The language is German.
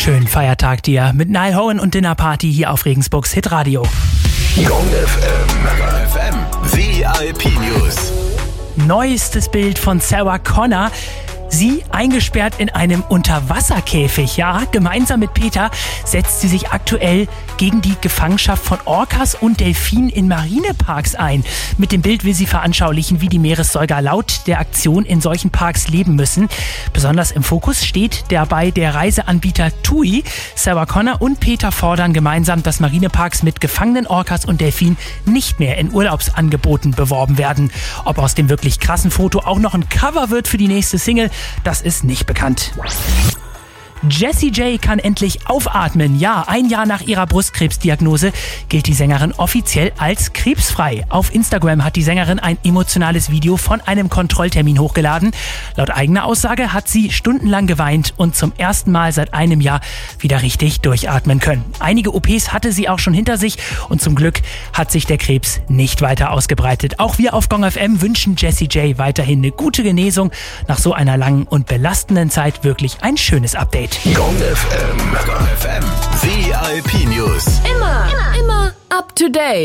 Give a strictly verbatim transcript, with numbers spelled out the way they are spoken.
Schönen Feiertag dir mit Niall Horan und Dinner Party hier auf Regensburgs Hitradio. Gong F M, F M, V I P News. Neuestes Bild von Sarah Connor. Sie eingesperrt in einem Unterwasserkäfig. Ja, gemeinsam mit Peter setzt sie sich aktuell gegen die Gefangenschaft von Orcas und Delfinen in Marineparks ein. Mit dem Bild will sie veranschaulichen, wie die Meeressäuger laut der Aktion in solchen Parks leben müssen. Besonders im Fokus steht dabei der Reiseanbieter TUI. Sarah Connor und Peter fordern gemeinsam, dass Marineparks mit gefangenen Orcas und Delfinen nicht mehr in Urlaubsangeboten beworben werden. Ob aus dem wirklich krassen Foto auch noch ein Cover wird für die nächste Single, das ist nicht bekannt. Jessie J kann endlich aufatmen. Ja, ein Jahr nach ihrer Brustkrebsdiagnose gilt die Sängerin offiziell als krebsfrei. Auf Instagram hat die Sängerin ein emotionales Video von einem Kontrolltermin hochgeladen. Laut eigener Aussage hat sie stundenlang geweint und zum ersten Mal seit einem Jahr wieder richtig durchatmen können. Einige O Ps hatte sie auch schon hinter sich und zum Glück hat sich der Krebs nicht weiter ausgebreitet. Auch wir auf Gong F M wünschen Jessie J weiterhin eine gute Genesung. Nach so einer langen und belastenden Zeit wirklich ein schönes Update. Gong F M, Gong F M, V I P News. Immer, immer, immer up to date.